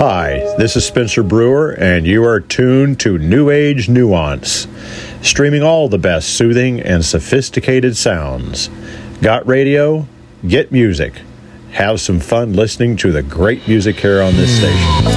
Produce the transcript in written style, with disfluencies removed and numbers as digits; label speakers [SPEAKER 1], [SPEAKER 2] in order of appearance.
[SPEAKER 1] Hi, this is Spencer Brewer, and you are tuned to New Age Nuance, streaming all the best soothing and sophisticated sounds. Got radio? Get music. Have some fun listening to the great music here on this station.